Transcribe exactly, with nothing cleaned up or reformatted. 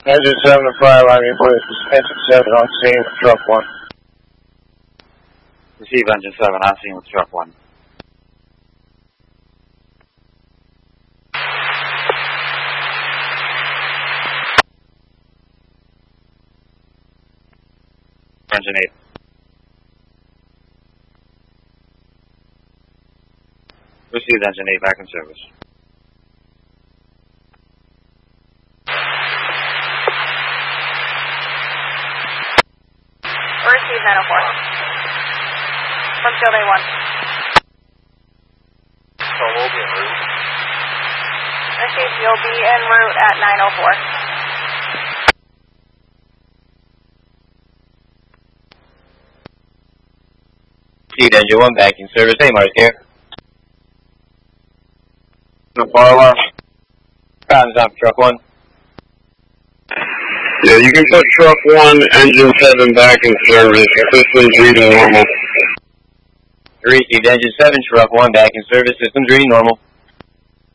Engine seven to fire line replace. Engine seven on scene with truck one. Receive engine seven on scene with truck one. Engine eight. Received engine eight back in service. Received nine oh four. From field A one. So we'll be en route. Received, you'll be en route at nine oh four. Received engine one back in service. Hey, Mark here. The fire line. Patton's on truck one. Yeah, you can put truck one, engine seven back in service. Systems reading normal. Received engine seven, truck one back in service. Systems reading normal.